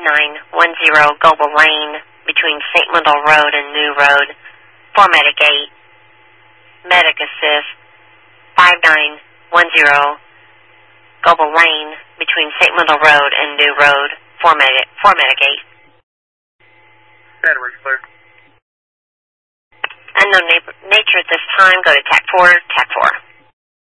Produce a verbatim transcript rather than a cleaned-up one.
nine one zero Goble Lane between Saint Wendell Road and New Road for Medic eight. Medic Assist five nine one zero Goble Lane between Saint Wendell Road and New Road for Medic, for Medic eight. That works, clear. Unknown nature at this time. Go to T A C four, T A C four.